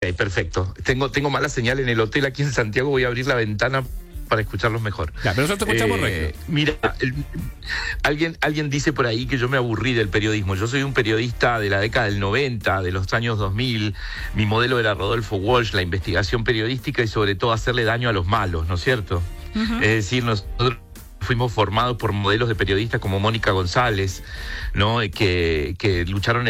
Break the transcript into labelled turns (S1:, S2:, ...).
S1: perfecto. Tengo mala señal en el hotel aquí en Santiago, voy a abrir la ventana para escucharlos mejor.
S2: Ya, pero nosotros escuchamos recto.
S1: Mira, alguien dice por ahí que yo me aburrí del periodismo. Yo soy un periodista de la década del 90, de los años 2000. Mi modelo era Rodolfo Walsh, la investigación periodística y sobre todo hacerle daño a los malos, ¿no es cierto? Uh-huh. Es decir, nosotros fuimos formados por modelos de periodistas como Mónica González, ¿no? Que lucharon